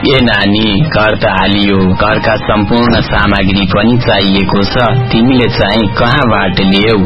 ए नानी, घर त हालियो, घरका सम्पूर्ण सामग्री पनि चाहिएको छ। तिमीले चाहिँ कहाँबाट ल्याऊ?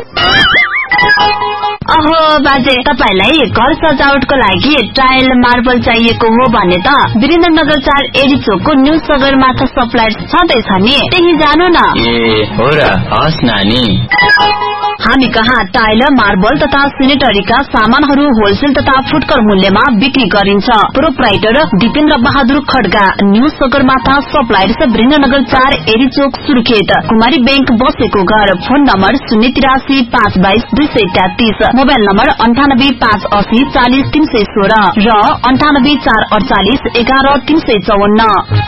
अहो बाजे, तपाईलाई घर सजावटको लागि टाइल मार्बल चाहिएको हो भने त वीरेन्द्रनगर 4 एडी चोकको न्यू सगरमाथा सप्लायर छँदैछ नि, त्यही जानु न। ए हो र, हस् नानी। हामी कहाँ टाइल, मार्बल तथा सेनेटरीका सामानहरू होलसेल तथा फुटकर मूल्यमा बिक्री गरिन्छ। Proprietor Dipendra Bahadur Kharga, new Sagarmatha suppliers, Birendranagar 4 AD चोक, सुर्खेत। कुमारी बैंक बसेको घर। फोन नम्बर 083 522 233, मोबाइल नम्बर 98 580 40 316 र 98 448 11 354।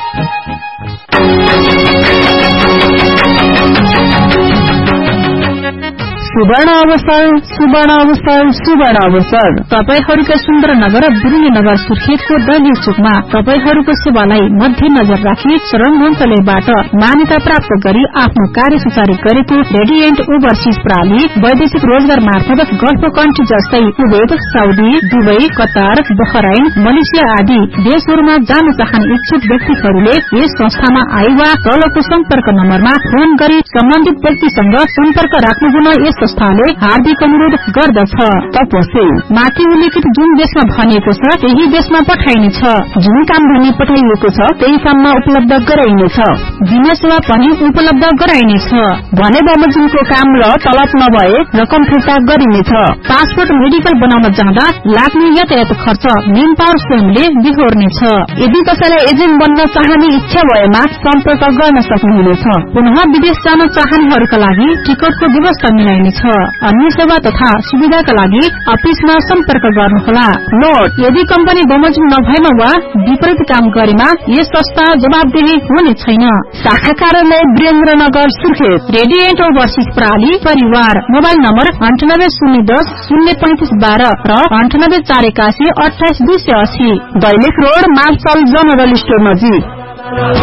सुवर्ण अवसर, सुवर्ण अवसर, सुवर्ण अवसर। तपाईहरूका सुन्दर नगर वीरेन्द्रनगर सुर्खेतको दलियो चोकमा तपाईहरूको सेवालाई मध्य नजर राखी शरण मन्त्रालयबाट मान्यता प्राप्त गरी आफ्नो कार्य सुचारू गरेको रेडिएन्ट ओभरसीज प्रणाली वैदेशिक रोजगार मार्फत गल्फ कन्ट्री जस्तै Kuwait, Saudi, Dubai, Qatar, Bahrain, Malaysia आदि देशहरूमा जान चाहने इच्छुक व्यक्तिहरूले यस संस्थामा आए वा तलको सम्पर्क नम्बरमा फोन गरी सम्बन्धित व्यक्तिसँग सम्पर्क राख्नु हुन यस संस्थाले हार्दिक अनुरोध गर्दछ। तपस्वी माथि उल्लेखित जुन देशमा भनिएको छ त्यही देशमा पठाइनेछ। जुन काम भनी पठाइएको छ त्यही काममा उपलब्ध गराइनेछ। बिमा सेवा पनि उपलब्ध गराइनेछ भने बमोजिमको काम र तलब नभए रकम फिर्ता गरिनेछ। पासपोर्ट मेडिकल बनाउन जाँदा लाग्ने यातायात खर्च मेन पावर स्वयंले बिहोर्नेछ। यदि कसैलाई एजेन्ट बन्न चाहने इच्छा भएमा सम्पर्क गर्न सक्नुहुनेछ। पुनः विदेश जान चाहनेहरूका लागि टिकटको व्यवस्था मिलाइनेछ। अन्य सेवा तथा सुविधाका लागि अफिसमा सम्पर्क गर्नुहोला। नोट, यदि कम्पनी बमोजिम नभएमा वा विपरीत काम गरेमा यस संस्था जवाबदेही हुने छैन। शाखा कार्यालय वीरेन्द्रनगर सुर्खेत। रेडिएन्ट ओभरसीज प्रणाली परिवार। मोबाइल नम्बर 98 010 035 12 र 98 481 28 280। Dailekh road, marshal general store नजिक।